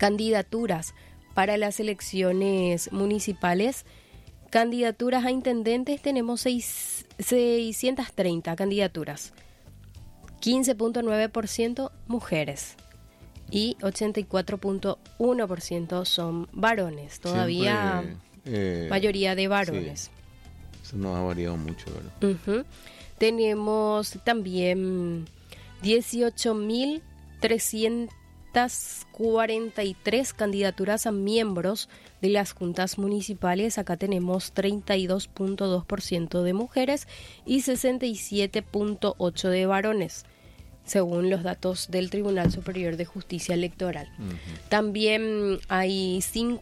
Candidaturas para las elecciones municipales. Candidaturas a intendentes tenemos 630 candidaturas. 15.9% mujeres y 84.1% son varones. Todavía mayoría de varones. Sí, eso no ha variado mucho, ¿verdad? Uh-huh. Tenemos también 18.343 candidaturas a miembros de las juntas municipales. Acá tenemos 32.2% de mujeres y 67.8% de varones, según los datos del Tribunal Superior de Justicia Electoral. Uh-huh. También hay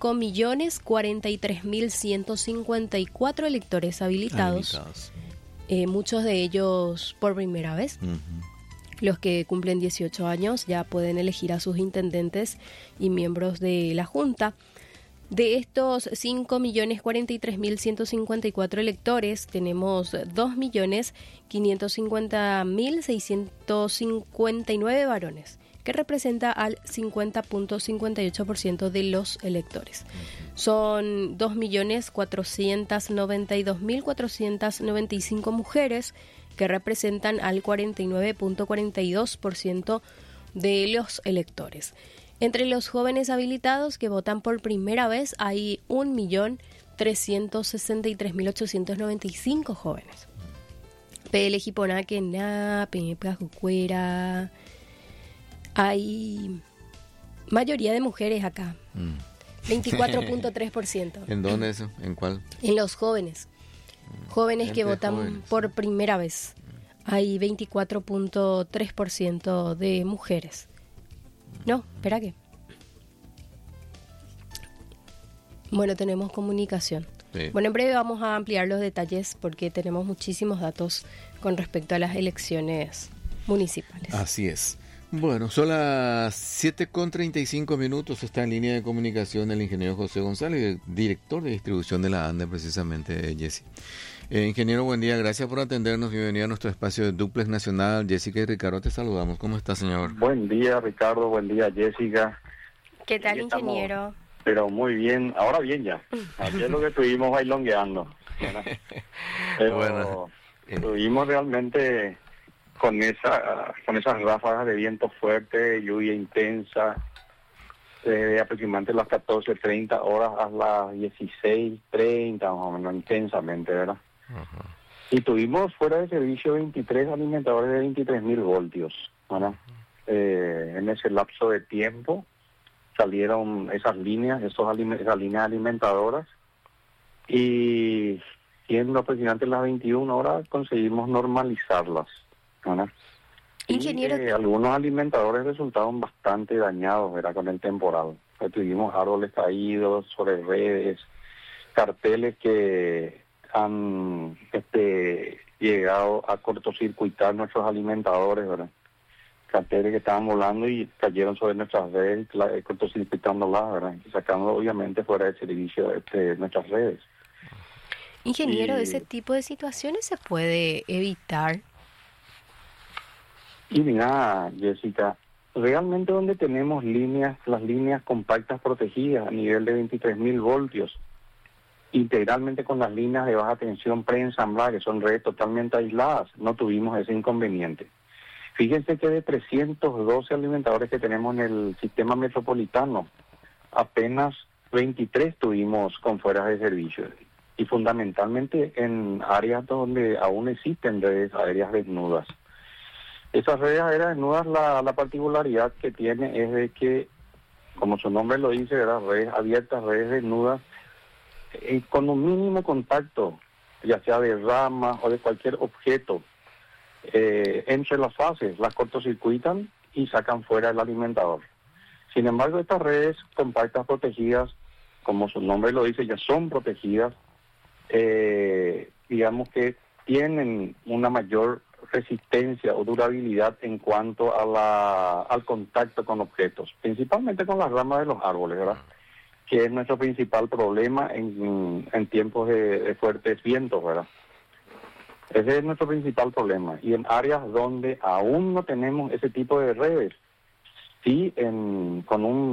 5.043.154 electores habilitados. Muchos de ellos por primera vez. Uh-huh. Los que cumplen 18 años ya pueden elegir a sus intendentes y miembros de la Junta. De estos 5.043.154 electores, tenemos 2.550.659 varones, que representa al 50.58% de los electores. Son 2.492.495 mujeres, que representan al 49.42% de los electores. Entre los jóvenes habilitados que votan por primera vez hay 1.363.895 jóvenes. Hay mayoría de mujeres acá. 24.3%. ¿En dónde eso? ¿En cuál? En los jóvenes. Jóvenes que votan por primera vez. Hay 24.3% de mujeres. No, espera que. Bueno, tenemos comunicación. Sí. Bueno, en breve vamos a ampliar los detalles porque tenemos muchísimos datos con respecto a las elecciones municipales. Así es. Bueno, son las 7:35. Está en línea de comunicación el ingeniero José González, director de distribución de la ANDE, precisamente, Jessy. Ingeniero, buen día, gracias por atendernos. Bienvenido a nuestro espacio de Duplex Nacional. Jessica y Ricardo, te saludamos. ¿Cómo está, señor? Buen día, Ricardo. Buen día, Jessica. ¿Qué tal, ingeniero? Pero muy bien. Ahora bien ya. Ayer lo que estuvimos bailongueando. Pero bueno, estuvimos realmente con esas ráfagas de viento fuerte, lluvia intensa, de aproximadamente las 14:30 horas a las 16:30, más o menos, intensamente, ¿verdad? Uh-huh. Y tuvimos fuera de servicio 23 alimentadores de 23.000 voltios, ¿verdad? En ese lapso de tiempo salieron esas líneas, esas líneas alimentadoras, y siendo aproximadamente las 21 horas conseguimos normalizarlas, ¿verdad? Ingeniero, y algunos alimentadores resultaron bastante dañados, ¿verdad? Con el temporal. Tuvimos árboles caídos sobre redes, carteles que han llegado a cortocircuitar nuestros alimentadores, ¿verdad? Carteles que estaban volando y cayeron sobre nuestras redes, cortocircuitándolas, ¿verdad? Y sacando obviamente fuera de servicio nuestras redes. Ingeniero, ¿ese tipo de situaciones se puede evitar? Y mira, Jessica, realmente donde tenemos las líneas compactas protegidas a nivel de 23.000 voltios, integralmente con las líneas de baja tensión preensambladas, que son redes totalmente aisladas, no tuvimos ese inconveniente. Fíjense que de 312 alimentadores que tenemos en el sistema metropolitano, apenas 23 tuvimos con fueras de servicio. Y fundamentalmente en áreas donde aún existen redes aéreas desnudas. Esas redes aéreas desnudas, la particularidad que tiene es de que, como su nombre lo dice, ¿verdad? Redes abiertas, redes desnudas, con un mínimo contacto, ya sea de ramas o de cualquier objeto, entre las fases, las cortocircuitan y sacan fuera el alimentador. Sin embargo, estas redes compactas protegidas, como su nombre lo dice, ya son protegidas, digamos que tienen una mayor resistencia o durabilidad en cuanto a al contacto con objetos, principalmente con las ramas de los árboles, ¿verdad? Que es nuestro principal problema en tiempos de fuertes vientos, ¿verdad? Ese es nuestro principal problema. Y en áreas donde aún no tenemos ese tipo de redes, sí, con un